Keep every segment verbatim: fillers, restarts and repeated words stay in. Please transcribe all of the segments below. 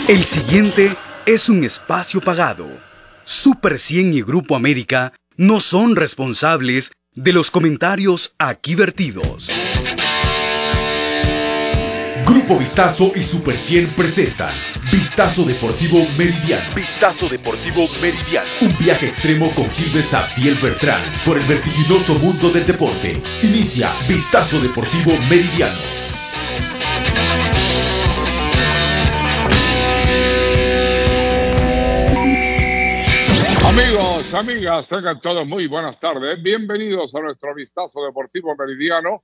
El siguiente es un espacio pagado. Super cien y Grupo América no son responsables de los comentarios aquí vertidos. Grupo Vistazo y Super cien presentan Vistazo Deportivo Meridiano. Vistazo Deportivo Meridiano. Un viaje extremo con Gilbert Abdiel Bertrán por el vertiginoso mundo del deporte. Inicia Vistazo Deportivo Meridiano. Amigos, amigas, tengan todos muy buenas tardes. Bienvenidos a nuestro Vistazo Deportivo Meridiano.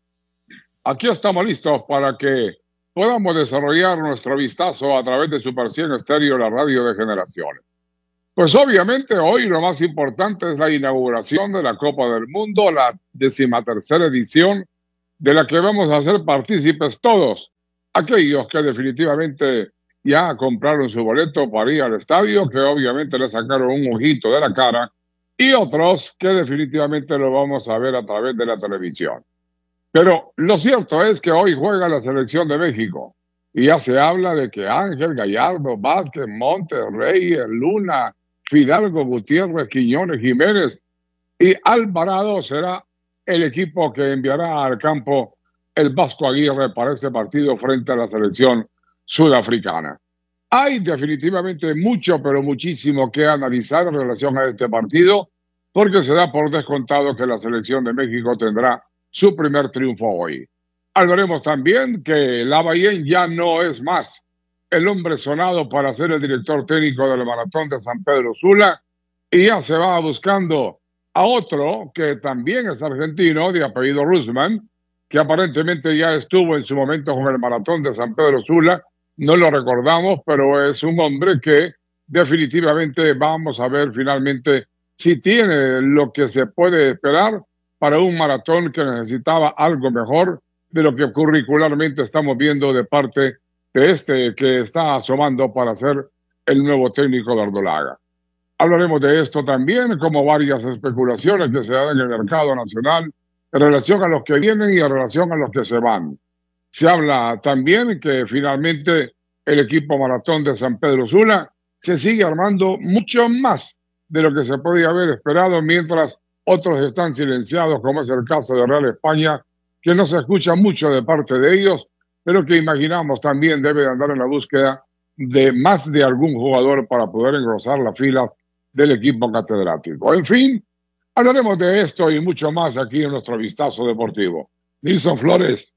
Aquí estamos listos para que podamos desarrollar nuestro vistazo a través de Super cien Estéreo, la radio de generaciones. Pues obviamente hoy lo más importante es la inauguración de la Copa del Mundo, la decimatercera edición, de la que vamos a ser partícipes todos, aquellos que definitivamente ya compraron su boleto para ir al estadio, que obviamente le sacaron un ojito de la cara, y otros que definitivamente lo vamos a ver a través de la televisión. Pero lo cierto es que hoy juega la selección de México, y ya se habla de que Ángel, Gallardo, Vázquez, Montes, Reyes, Luna, Fidalgo, Gutiérrez, Quiñones, Jiménez y Alvarado será el equipo que enviará al campo el Vasco Aguirre para ese partido frente a la selección sudafricana. Hay definitivamente mucho, pero muchísimo que analizar en relación a este partido, porque se da por descontado que la selección de México tendrá su primer triunfo hoy. Hablaremos también que Lavallén ya no es más el hombre sonado para ser el director técnico del Maratón de San Pedro Sula, y ya se va buscando a otro que también es argentino, de apellido Rusman, que aparentemente ya estuvo en su momento con el Maratón de San Pedro Sula. No lo recordamos, pero es un hombre que definitivamente vamos a ver finalmente si tiene lo que se puede esperar para un maratón que necesitaba algo mejor de lo que curricularmente estamos viendo de parte de este que está asomando para ser el nuevo técnico de Ardolaga. Hablaremos de esto también, como varias especulaciones que se dan en el mercado nacional en relación a los que vienen y en relación a los que se van. Se habla también que finalmente el equipo maratón de San Pedro Sula se sigue armando mucho más de lo que se podía haber esperado, mientras otros están silenciados, como es el caso de Real España, que no se escucha mucho de parte de ellos, pero que imaginamos también debe de andar en la búsqueda de más de algún jugador para poder engrosar las filas del equipo catedrático. En fin, hablaremos de esto y mucho más aquí en nuestro Vistazo Deportivo. Nilson Flores,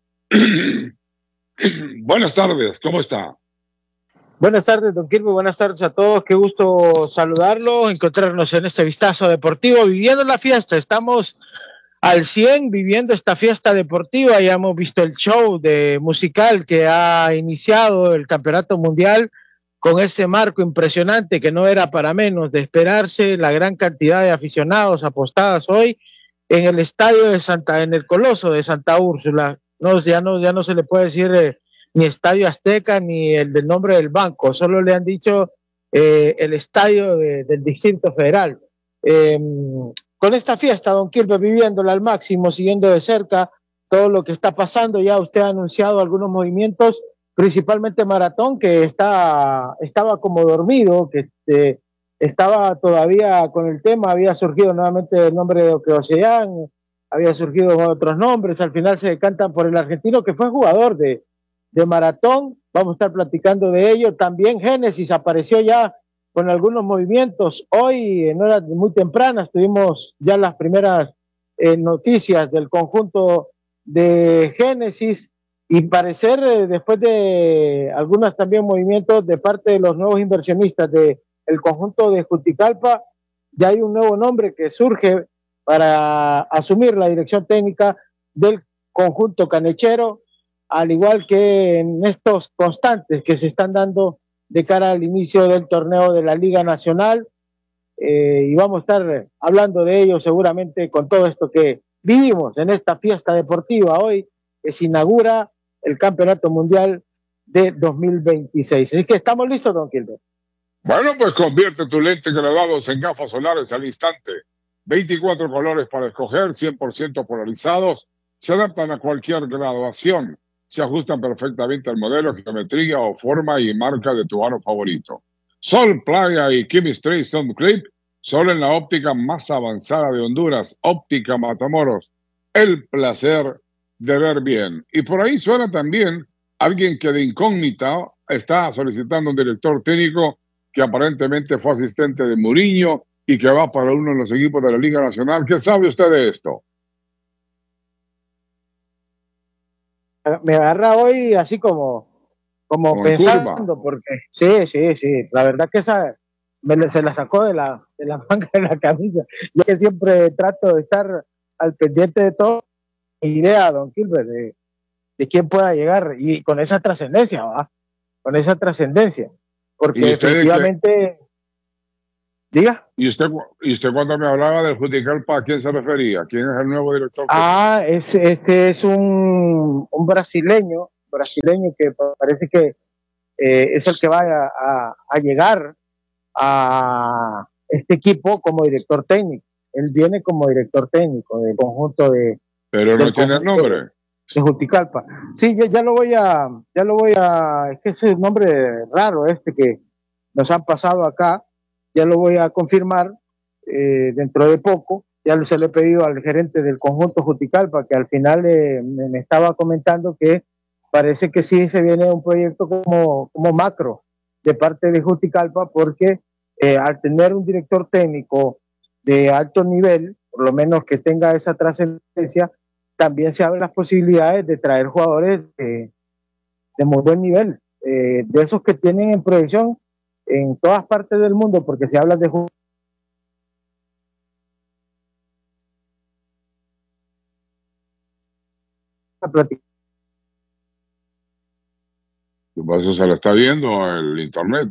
buenas tardes, ¿cómo está? Buenas tardes, don Kirby, buenas tardes a todos, qué gusto saludarlos, encontrarnos en este Vistazo Deportivo, viviendo la fiesta, estamos al cien viviendo esta fiesta deportiva, ya hemos visto el show de musical que ha iniciado el Campeonato Mundial con ese marco impresionante que no era para menos de esperarse, la gran cantidad de aficionados apostadas hoy en el estadio de Santa, en el Coloso de Santa Úrsula. No, ya no, ya no se le puede decir eh, ni Estadio Azteca ni el del nombre del banco, solo le han dicho eh, el estadio de, del Distrito Federal. Eh, con esta fiesta, don Kirby, viviéndola al máximo, siguiendo de cerca todo lo que está pasando, ya usted ha anunciado algunos movimientos, principalmente Maratón, que está, estaba como dormido, que eh, estaba todavía con el tema, había surgido nuevamente el nombre de Ocean, había surgido otros nombres, al final se decantan por el argentino que fue jugador de, de Maratón, vamos a estar platicando de ello. También Génesis apareció ya con algunos movimientos, hoy en horas muy tempranas tuvimos ya las primeras eh, noticias del conjunto de Génesis, y parecer eh, después de algunos también movimientos de parte de los nuevos inversionistas del conjunto de Juticalpa, ya hay un nuevo nombre que surge para asumir la dirección técnica del conjunto canechero, al igual que en estos constantes que se están dando de cara al inicio del torneo de la Liga Nacional, eh, y vamos a estar hablando de ello seguramente con todo esto que vivimos en esta fiesta deportiva hoy, que se inaugura el Campeonato Mundial de dos mil veintiséis. Así que estamos listos, don Gilbert. Bueno, pues convierte tu lente graduados en gafas solares al instante. veinticuatro colores para escoger, cien por ciento polarizados, se adaptan a cualquier graduación. se ajustan perfectamente al modelo, geometría o forma y marca de tu aro favorito. Sol, Playa y Chemistry Sun Clip, solo en la óptica más avanzada de Honduras, Óptica Matamoros. El placer de ver bien. Y por ahí suena también alguien que de incógnita está solicitando un director técnico que aparentemente fue asistente de Mourinho y que va para uno de los equipos de la Liga Nacional. ¿Qué sabe usted de esto? Me agarra hoy así como, como Como en pensando, curva. porque sí, sí, sí, la verdad que esa me, se la sacó de la, de la manga de la camisa. Yo que siempre trato de estar al pendiente de todo, idea, don Gilbert, de, de quién pueda llegar y con esa trascendencia, ¿va? Con esa trascendencia, porque ¿Y usted de qué? definitivamente, diga. ¿Y usted, y usted cuando me hablaba del Juticalpa, a quién se refería? ¿Quién es el nuevo director técnico? Ah, es, este es un, un brasileño, brasileño que parece que eh, es el que va a, a, a llegar a este equipo como director técnico. Él viene como director técnico del conjunto de Pero no del tiene conjunto nombre. de Juticalpa. Sí, ya, ya lo voy a, ya lo voy a, es que es un nombre raro este que nos han pasado acá, ya lo voy a confirmar eh, dentro de poco. Ya se le he pedido al gerente del conjunto Juticalpa, que al final eh, me, me estaba comentando que parece que sí se viene un proyecto como, como macro de parte de Juticalpa, porque eh, al tener un director técnico de alto nivel, por lo menos que tenga esa trascendencia, también se abren las posibilidades de traer jugadores de, de muy buen nivel, eh, de esos que tienen en proyección en todas partes del mundo, porque se habla de jugadores. Por eso se le está viendo el internet.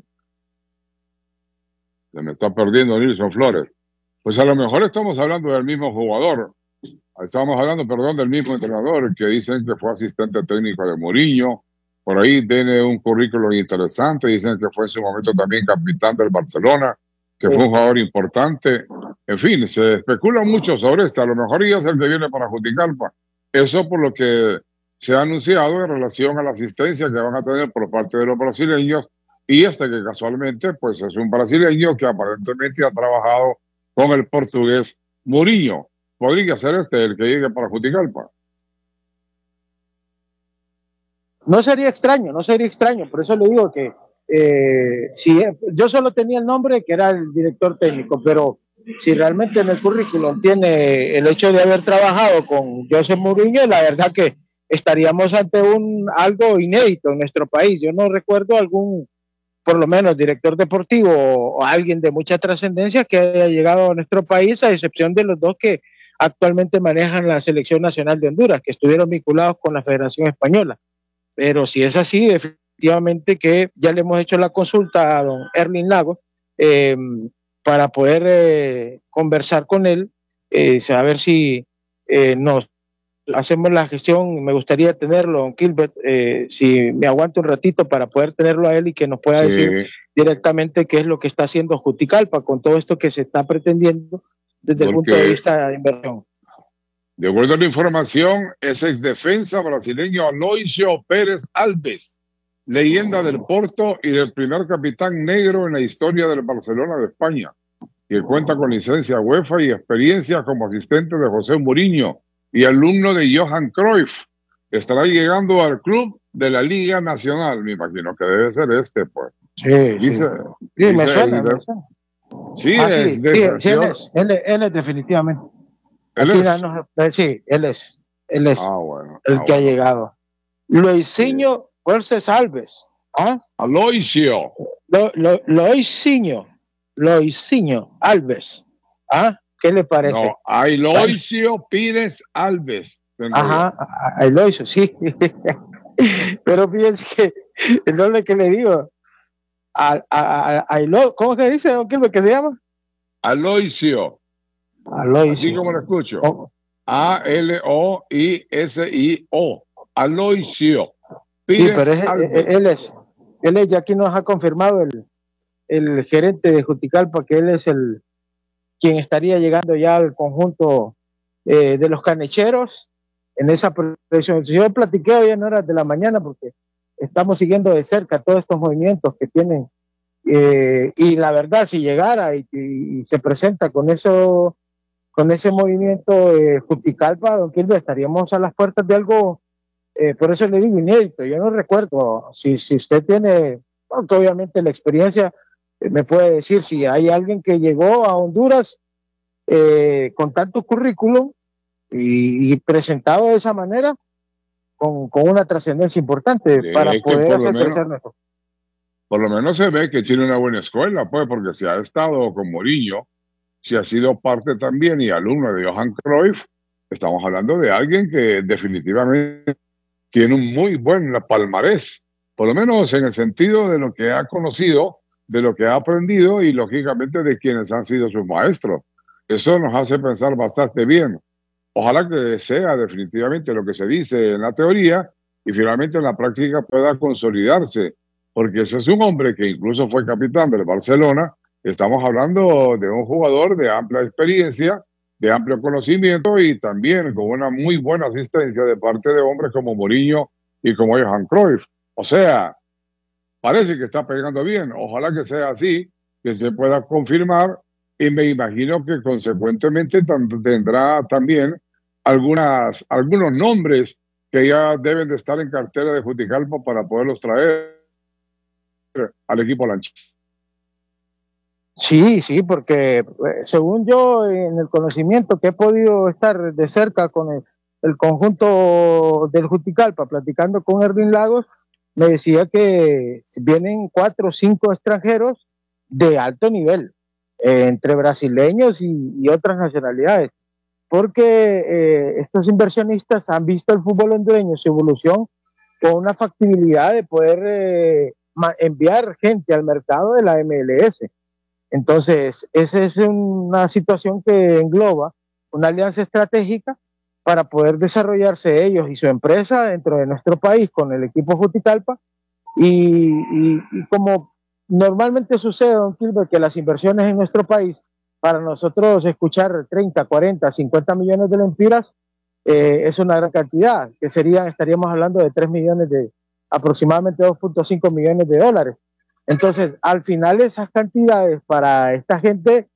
Se me está perdiendo Nilson Flores. Pues a lo mejor estamos hablando del mismo jugador. Estamos hablando, perdón, del mismo entrenador que dicen que fue asistente técnico de Mourinho. Por ahí tiene un currículum interesante. Dicen que fue en su momento también capitán del Barcelona, que fue un jugador importante. En fin, se especula mucho sobre esto. A lo mejor ya es el que viene para Juticalpa. Eso por lo que se ha anunciado en relación a la asistencia que van a tener por parte de los brasileños. Y este que casualmente pues es un brasileño que aparentemente ha trabajado con el portugués Mourinho. Podría ser este el que llegue para Juticalpa. No sería extraño, no sería extraño, por eso le digo que eh, si yo solo tenía el nombre que era el director técnico, pero si realmente en el currículum tiene el hecho de haber trabajado con José Mourinho, la verdad que estaríamos ante un algo inédito en nuestro país. Yo no recuerdo algún, por lo menos, director deportivo o, o alguien de mucha trascendencia que haya llegado a nuestro país, a excepción de los dos que actualmente manejan la selección nacional de Honduras, que estuvieron vinculados con la Federación Española. Pero si es así, definitivamente que ya le hemos hecho la consulta a don Erling Lagos eh, para poder eh, conversar con él, eh, a ver si eh, nos hacemos la gestión. Me gustaría tenerlo, don Gilbert, eh, si me aguanta un ratito para poder tenerlo a él y que nos pueda Sí. decir directamente qué es lo que está haciendo Juticalpa con todo esto que se está pretendiendo desde el punto de vista de inversión. De acuerdo a la información, es ex defensa brasileño Aloisio Pérez Alves, leyenda del Porto y del primer capitán negro en la historia del Barcelona de España, que cuenta con licencia UEFA y experiencia como asistente de José Mourinho y alumno de Johan Cruyff. Estará llegando al club de la Liga Nacional, me imagino que debe ser este, pues. Sí, dice, sí. Sí, me suena, de, me suena. Sí, ah, es sí, de, sí, sí, él es, él es, él es definitivamente. ¿Él Aquí es? no, no, sí, él es, él es Ah, bueno, el ah, que bueno. ha llegado. Loisinho versus Alves. ¿Ah? Aloisio. Lo, lo, Loisinho, Loisinho Alves. ¿Ah? ¿Qué le parece? No, Aloisio bueno. Pires Alves. Ajá, a Loisio, sí. Pero fíjense que el nombre que le digo, a, a, a, a, ¿cómo es que dice, don Kilber, que se llama? Aloisio. Aloisio. Así como lo escucho. Oh. A L O I S I O. Aloisio. Pires sí, pero es, Alves. Él es, él es, ya aquí nos ha confirmado el, el gerente de Juticalpa, que él es el quien estaría llegando ya al conjunto eh, de los canecheros en esa presión. Yo platiqué hoy en horas de la mañana porque estamos siguiendo de cerca todos estos movimientos que tienen, eh, y la verdad, si llegara y, y, y se presenta con eso, con ese movimiento eh, Juticalpa, don Kilber, estaríamos a las puertas de algo, eh, por eso le digo inédito. Yo no recuerdo si, si usted tiene, bueno, que obviamente la experiencia eh, me puede decir si hay alguien que llegó a Honduras eh, con tanto currículum y, y presentado de esa manera con, con una trascendencia importante Sí, para es que poder por lo hacer menos, crecer nuestro. por lo menos se ve que tiene una buena escuela, pues, porque si ha estado con Mourinho, si ha sido parte también y alumno de Johan Cruyff, estamos hablando de alguien que definitivamente tiene un muy buen palmarés, por lo menos en el sentido de lo que ha conocido, de lo que ha aprendido y lógicamente de quienes han sido sus maestros. Eso nos hace pensar bastante bien. Ojalá que sea definitivamente lo que se dice en la teoría y finalmente en la práctica pueda consolidarse, porque ese es un hombre que incluso fue capitán del Barcelona. Estamos hablando de un jugador de amplia experiencia, de amplio conocimiento y también con una muy buena asistencia de parte de hombres como Mourinho y como Johan Cruyff. O sea, parece que está pegando bien. Ojalá que sea así, que se pueda confirmar y me imagino que consecuentemente tendrá también algunas, algunos nombres que ya deben de estar en cartera de Juticalpa para poderlos traer al equipo lancha. Sí, sí, porque eh, según yo, en el conocimiento que he podido estar de cerca con el, el conjunto del Juticalpa, platicando con Erwin Lagos, me decía que vienen cuatro o cinco extranjeros de alto nivel, eh, entre brasileños y, y otras nacionalidades, porque eh, estos inversionistas han visto el fútbol hondureño, su evolución, con una factibilidad de poder eh, enviar gente al mercado de la M L S. Entonces, esa es una situación que engloba una alianza estratégica para poder desarrollarse ellos y su empresa dentro de nuestro país con el equipo Juticalpa. Y, y, y como normalmente sucede, don Kilbert, que las inversiones en nuestro país, para nosotros escuchar treinta, cuarenta, cincuenta millones de lempiras, eh, es una gran cantidad, que serían, estaríamos hablando de tres millones de, aproximadamente dos punto cinco millones de dólares. Entonces, al final esas cantidades para esta gente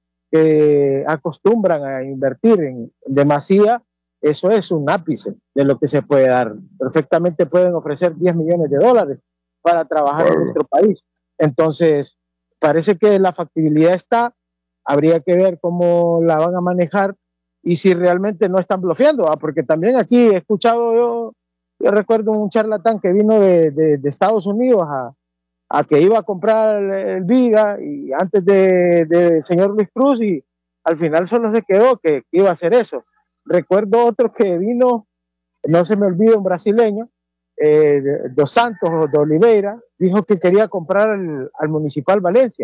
que acostumbran a invertir en demasía, eso es un ápice de lo que se puede dar. Perfectamente pueden ofrecer diez millones de dólares para trabajar bueno. en nuestro país. Entonces, parece que la factibilidad está, habría que ver cómo la van a manejar y si realmente no están bloqueando, ¿ah? Porque también aquí he escuchado yo, yo recuerdo un charlatán que vino de, de, de Estados Unidos a a que iba a comprar el, el Vida y antes de, de señor Luis Cruz y al final solo se quedó que, que iba a hacer eso. Recuerdo otro que vino, no se me olvida, un brasileño, eh, Dos Santos o de Oliveira, dijo que quería comprar el, al Municipal Valencia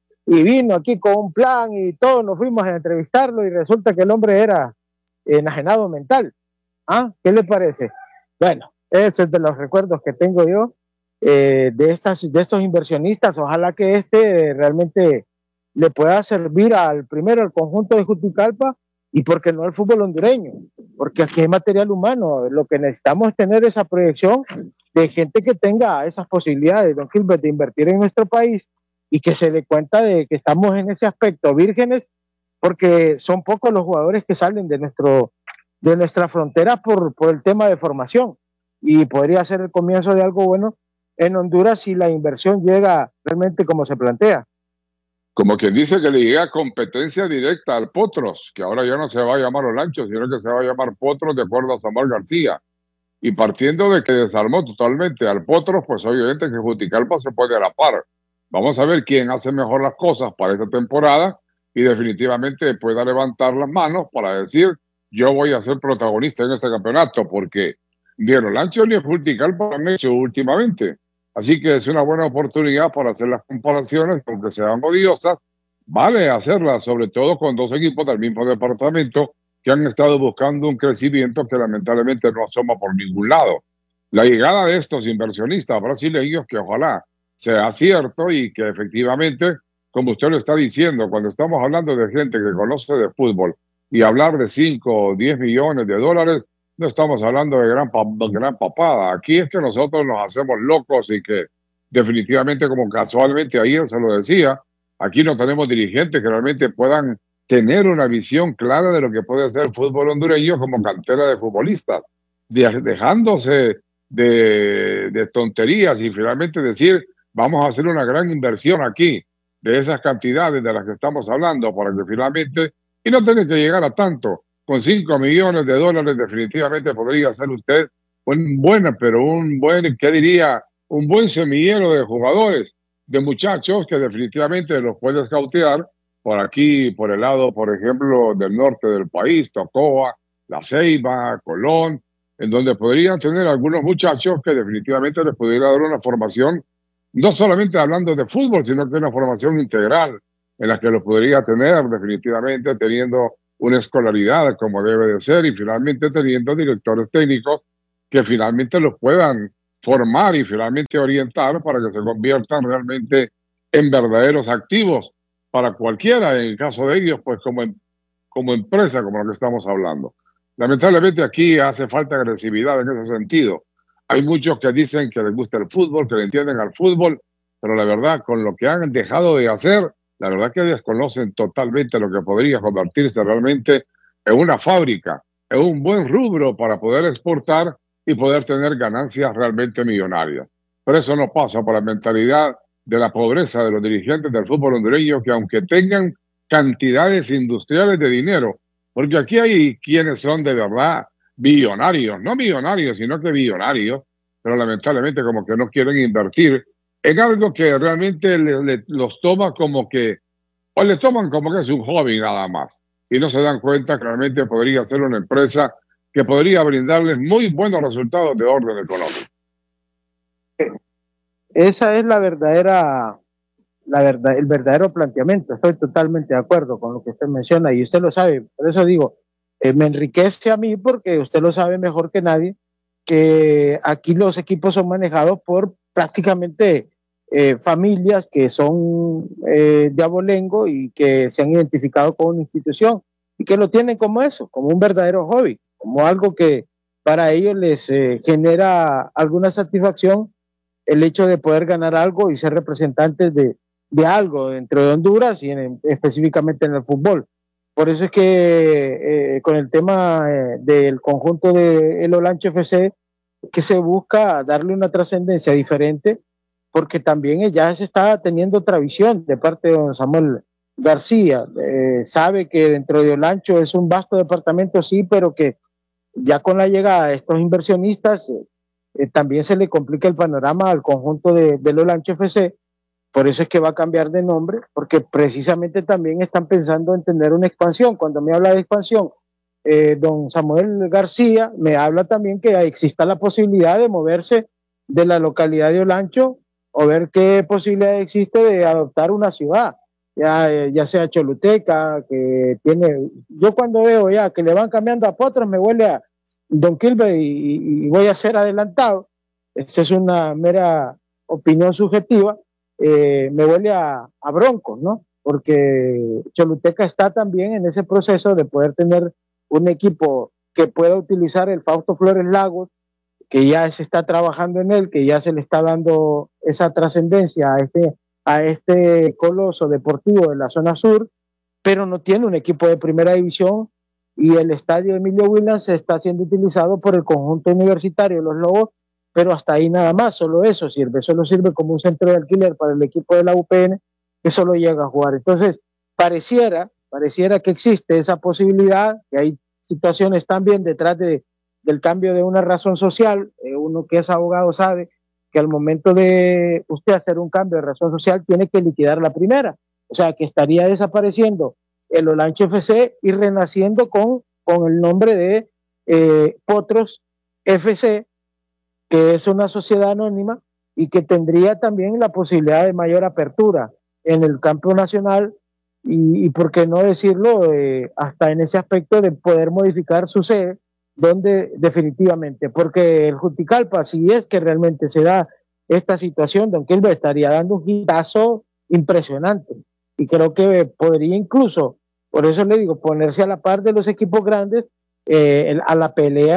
y vino aquí con un plan y todos nos fuimos a entrevistarlo y resulta que el hombre era enajenado mental. ¿Ah? ¿Qué le parece? Bueno, ese es de los recuerdos que tengo yo. Eh, de, estas, de estos inversionistas. Ojalá que este realmente le pueda servir al primero al conjunto de Juticalpa y porque no al fútbol hondureño, porque aquí hay material humano, lo que necesitamos es tener esa proyección de gente que tenga esas posibilidades, don Gilbert, de invertir en nuestro país y que se dé cuenta de que estamos en ese aspecto vírgenes, porque son pocos los jugadores que salen de, nuestro, de nuestra frontera por, por el tema de formación y podría ser el comienzo de algo bueno en Honduras si la inversión llega realmente como se plantea. Como quien dice que le llega competencia directa al Potros, que ahora ya no se va a llamar Olancho, sino que se va a llamar Potros de acuerdo a Samuel García. Y partiendo de que desarmó totalmente al Potros, pues obviamente que Juticalpa se puede a la par. Vamos a ver quién hace mejor las cosas para esta temporada y definitivamente pueda levantar las manos para decir yo voy a ser protagonista en este campeonato, porque ni el Olancho ni el Juticalpa lo han hecho últimamente. Así que es una buena oportunidad para hacer las comparaciones, aunque sean odiosas, vale hacerlas, sobre todo con dos equipos del mismo departamento que han estado buscando un crecimiento que lamentablemente no asoma por ningún lado. La llegada de estos inversionistas brasileños, que ojalá sea cierto y que efectivamente, como usted lo está diciendo, cuando estamos hablando de gente que conoce de fútbol y hablar de cinco o diez millones de dólares, no estamos hablando de gran, de gran papada. Aquí es que nosotros nos hacemos locos y que definitivamente, como casualmente ayer se lo decía, aquí no tenemos dirigentes que realmente puedan tener una visión clara de lo que puede ser el fútbol hondureño como cantera de futbolistas, de, dejándose de, de tonterías y finalmente decir, vamos a hacer una gran inversión aquí de esas cantidades de las que estamos hablando para que finalmente, y no tiene que llegar a tanto, con cinco millones de dólares definitivamente podría ser usted un buen, pero un buen, ¿qué diría? Un buen semillero de jugadores, de muchachos que definitivamente los puedes cautear por aquí, por el lado, por ejemplo, del norte del país, Tocoa, La Ceiba, Colón, en donde podrían tener algunos muchachos que definitivamente les pudiera dar una formación, no solamente hablando de fútbol, sino que una formación integral en la que los podría tener definitivamente teniendo una escolaridad como debe de ser y finalmente teniendo directores técnicos que finalmente los puedan formar y finalmente orientar para que se conviertan realmente en verdaderos activos para cualquiera, en el caso de ellos, pues como, como empresa, como lo que estamos hablando. Lamentablemente aquí hace falta agresividad en ese sentido. Hay muchos que dicen que les gusta el fútbol, que le entienden al fútbol, pero la verdad, con lo que han dejado de hacer, la verdad que desconocen totalmente lo que podría convertirse realmente en una fábrica, en un buen rubro para poder exportar y poder tener ganancias realmente millonarias. Pero eso no pasa por la mentalidad de la pobreza de los dirigentes del fútbol hondureño, que aunque tengan cantidades industriales de dinero, porque aquí hay quienes son de verdad billonarios, no millonarios, sino que billonarios, pero lamentablemente como que no quieren invertir en algo que realmente le, le, los toma como que, o le toman como que es un hobby nada más, y no se dan cuenta que realmente podría ser una empresa que podría brindarles muy buenos resultados de orden económico. Esa es la verdadera, la verdad, el verdadero planteamiento. Estoy totalmente de acuerdo con lo que usted menciona y usted lo sabe. Por eso digo, eh, me enriquece a mí porque usted lo sabe mejor que nadie que aquí los equipos son manejados por prácticamente eh, familias que son eh, de abolengo y que se han identificado con una institución y que lo tienen como eso, como un verdadero hobby, como algo que para ellos les eh, genera alguna satisfacción el hecho de poder ganar algo y ser representantes de, de algo dentro de Honduras y en, específicamente en el fútbol. Por eso es que eh, con el tema eh, del conjunto de El Olancho F C es que se busca darle una trascendencia diferente, porque también ya se está teniendo otra visión de parte de don Samuel García. Eh, sabe que dentro de Olancho es un vasto departamento, sí, pero que ya con la llegada de estos inversionistas eh, eh, también se le complica el panorama al conjunto de, de Olancho F C. Por eso es que va a cambiar de nombre, porque precisamente también están pensando en tener una expansión. Cuando me habla de expansión, eh, don Samuel García me habla también que exista la posibilidad de moverse de la localidad de Olancho o ver qué posibilidad existe de adoptar una ciudad, ya, ya sea Choluteca, que tiene... Yo cuando veo ya que le van cambiando a Potros me huele a Don Quilbe y, y voy a ser adelantado. Esa es una mera opinión subjetiva. Eh, me huele a, a Broncos, ¿no? Porque Choluteca está también en ese proceso de poder tener un equipo que pueda utilizar el Fausto Flores Lagos, que ya se está trabajando en él, que ya se le está dando esa trascendencia a este, a este coloso deportivo de la zona sur, pero no tiene un equipo de primera división y el estadio Emilio Williams está siendo utilizado por el conjunto universitario, los Lobos, pero hasta ahí nada más, solo eso sirve, solo sirve como un centro de alquiler para el equipo de la U P N que solo llega a jugar. Entonces, pareciera, pareciera que existe esa posibilidad, que hay situaciones también detrás de, del cambio de una razón social. Eh, uno que es abogado sabe que al momento de usted hacer un cambio de razón social tiene que liquidar la primera, o sea que estaría desapareciendo el Olancho F C y renaciendo con, con el nombre de eh, Potros F C, que es una sociedad anónima y que tendría también la posibilidad de mayor apertura en el campo nacional y, y por qué no decirlo, eh, hasta en ese aspecto de poder modificar su sede, donde definitivamente, porque el Juticalpa, si es que realmente se da esta situación, don Kilber estaría dando un hitazo impresionante y creo que podría incluso, por eso le digo, ponerse a la par de los equipos grandes, eh, a la pelea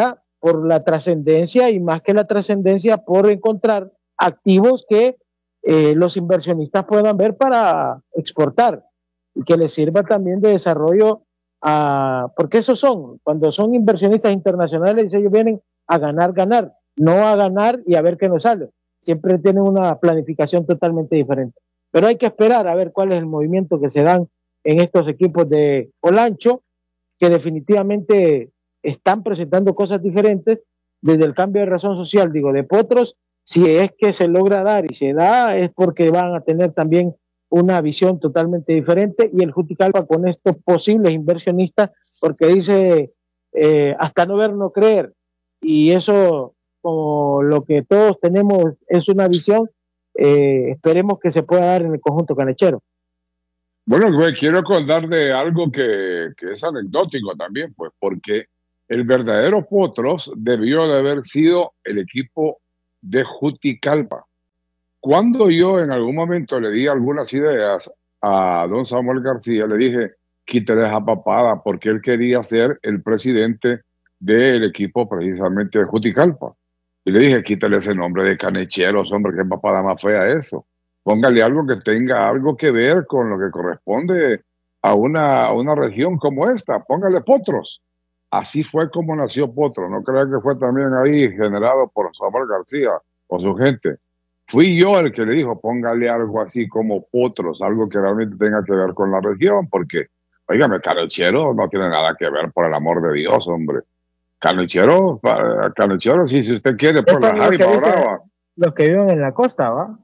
por la trascendencia y más que la trascendencia por encontrar activos que eh, los inversionistas puedan ver para exportar y que les sirva también de desarrollo, a, porque esos son, cuando son inversionistas internacionales, ellos vienen a ganar, ganar, no a ganar y a ver qué nos sale. Siempre tienen una planificación totalmente diferente. Pero hay que esperar a ver cuál es el movimiento que se dan en estos equipos de Olancho, que definitivamente están presentando cosas diferentes desde el cambio de razón social, digo, de Potros. Si es que se logra dar y se da, es porque van a tener también una visión totalmente diferente, y el Juticalpa con estos posibles inversionistas, porque dice eh, hasta no ver, no creer, y eso, como lo que todos tenemos es una visión, eh, esperemos que se pueda dar en el conjunto canechero. Bueno, güey, quiero contar de algo que, que es anecdótico también, pues, porque el verdadero Potros debió de haber sido el equipo de Juticalpa. Cuando yo en algún momento le di algunas ideas a don Samuel García, le dije, quítale esa papada, porque él quería ser el presidente del equipo precisamente de Juticalpa. Y le dije, quítale ese nombre de Canecheros, hombre, qué papada más fea eso. Póngale algo que tenga algo que ver con lo que corresponde a una, a una región como esta. Póngale Potros. Así fue como nació Potros. No crean que fue también ahí generado por Samuel García o su gente. Fui yo el que le dijo, póngale algo así como Potros, algo que realmente tenga que ver con la región, porque, oígame, Canechero no tiene nada que ver, por el amor de Dios, hombre. Canechero, Canechero, sí, si usted quiere, por la Jaime Brava. Los que viven en la costa, ¿va?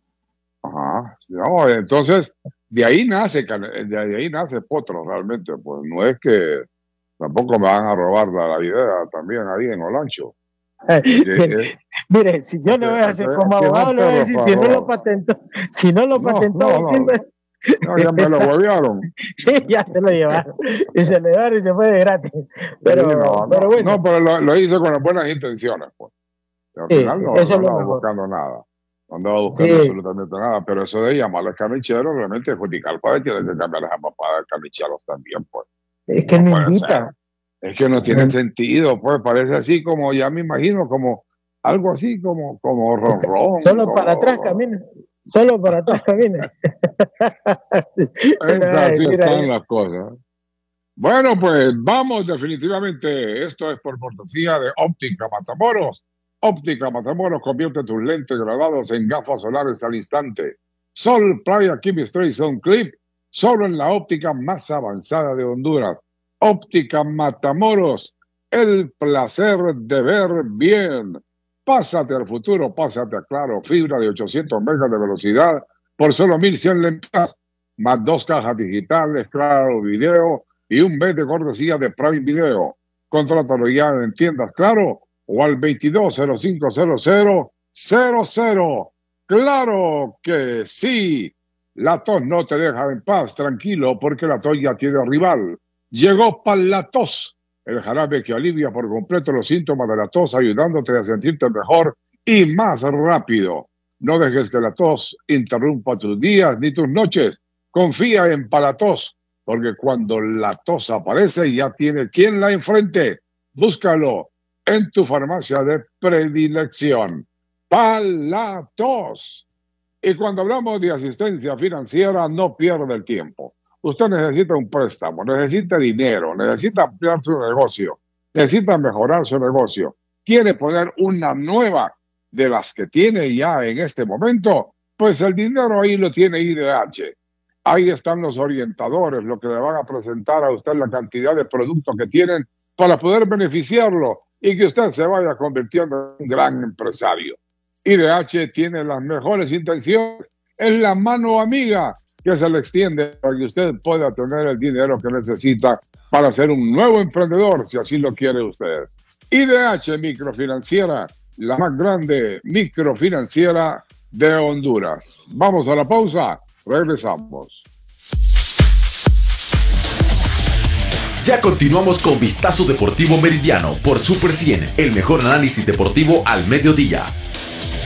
Ajá, no, entonces, de ahí nace, de ahí nace Potros, realmente, pues no es que tampoco me van a robar la, la idea también ahí en Olancho. Eh, eh, mire, si yo le voy a hacer como abogado, le voy a decir, si no lo patentó, si no lo patentó, no, no, no, no, ya me lo huevearon. Sí, ya se lo llevaron, y se lo llevaron y se fue de gratis. Pero, sí, no, pero no, bueno. No, pero lo, lo hizo con las buenas intenciones, pues. Al sí, final sí, no, eso no es lo andaba mejor. buscando nada. No andaba buscando Sí. absolutamente nada, pero eso de llamarle Canicheros, realmente Juticalpa tiene que cambiar esa papada de Canicheros también, pues. Es que No no puede invita. ser. Es que no tiene No. sentido, pues parece así como, ya me imagino, como algo así como, como ronrón. Solo como, para atrás camina. Solo para atrás camina. Es así están las cosas. Bueno, pues vamos definitivamente. Esto es por cortesía de Óptica Matamoros. Óptica Matamoros convierte tus lentes graduados en gafas solares al instante. Sol Playa Chemistry Sun Clip, solo en la óptica más avanzada de Honduras. Óptica Matamoros, el placer de ver bien. Pásate al futuro, pásate a Claro, fibra de ochocientos megas de velocidad por solo mil cien lempiras, más dos cajas digitales, Claro Video y un mes de cortesía de Prime Video. Contrátalo ya en tiendas Claro o al veintidós cero cinco cero cero cero cero. ¡Claro que sí! La tos no te deja en paz, tranquilo, porque la tos ya tiene rival. Llegó Palatos, el jarabe que alivia por completo los síntomas de la tos, ayudándote a sentirte mejor y más rápido. No dejes que la tos interrumpa tus días ni tus noches. Confía en Palatos, porque cuando la tos aparece ya tiene quien la enfrente. Búscalo en tu farmacia de predilección. Palatos. Y cuando hablamos de asistencia financiera, no pierda el tiempo. Usted necesita un préstamo, necesita dinero, necesita ampliar su negocio, necesita mejorar su negocio, quiere poner una nueva de las que tiene ya en este momento, pues el dinero ahí lo tiene I D H. Ahí están los orientadores, lo que le van a presentar a usted la cantidad de productos que tienen para poder beneficiarlo y que usted se vaya convirtiendo en un gran empresario. I D H tiene las mejores intenciones, es la mano amiga que se le extiende para que usted pueda tener el dinero que necesita para ser un nuevo emprendedor, si así lo quiere usted. I D H Microfinanciera, la más grande microfinanciera de Honduras. Vamos a la pausa, regresamos. Ya continuamos con Vistazo Deportivo Meridiano por Super cien, el mejor análisis deportivo al mediodía.